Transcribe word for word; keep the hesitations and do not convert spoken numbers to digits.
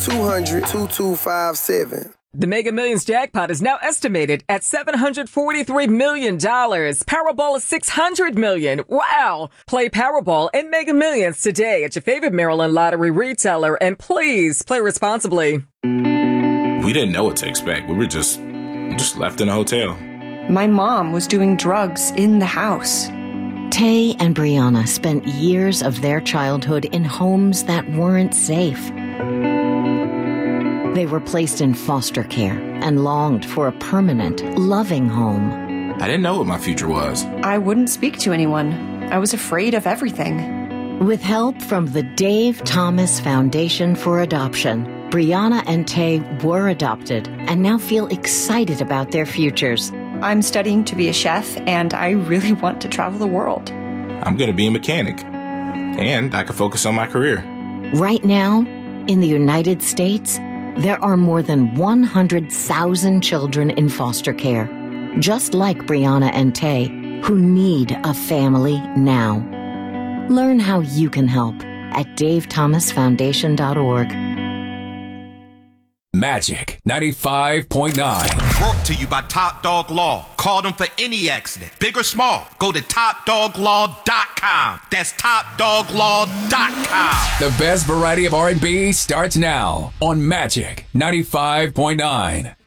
two hundred, two two five seven. The Mega Millions jackpot is now estimated at seven hundred forty-three million dollars. Powerball is six hundred million dollars. Wow! Play Powerball and Mega Millions today at your favorite Maryland lottery retailer, and please play responsibly. We didn't know what to expect. We were just, just left in a hotel. My mom was doing drugs in the house. Tay and Brianna spent years of their childhood in homes that weren't safe. They were placed in foster care and longed for a permanent, loving home. I didn't know what my future was. I wouldn't speak to anyone. I was afraid of everything. With help from the Dave Thomas Foundation for Adoption, Brianna and Tay were adopted and now feel excited about their futures. I'm studying to be a chef, and I really want to travel the world. I'm going to be a mechanic, and I can focus on my career. Right now, in the United States, there are more than one hundred thousand children in foster care, just like Brianna and Tay, who need a family now. Learn how you can help at dave thomas foundation dot org. Magic ninety-five point nine. Brought to you by Top Dog Law. Call them for any accident, big or small. Go to top dog law dot com. That's top dog law dot com. The best variety of R and B starts now on Magic ninety-five point nine.